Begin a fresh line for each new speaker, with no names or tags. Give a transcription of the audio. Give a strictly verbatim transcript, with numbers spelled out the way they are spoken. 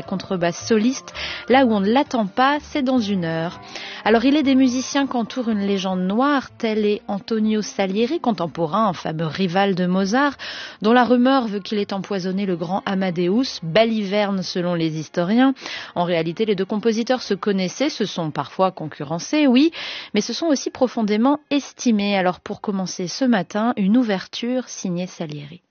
contrebasse soliste. Là où on ne l'attend pas, c'est dans une heure. Alors il est des musiciens qu'entoure une légende noire, tel est Antonio Salieri, contemporain, un fameux rival de Mozart, dont la rumeur veut qu'il ait empoisonné le grand Amadeus, baliverne selon les historiens. En réalité, les deux compositeurs se connaissaient, se sont parfois concurrencés, oui, mais se sont aussi profondément estimés. Alors pour commencer ce matin, une ouverture signée Salieri.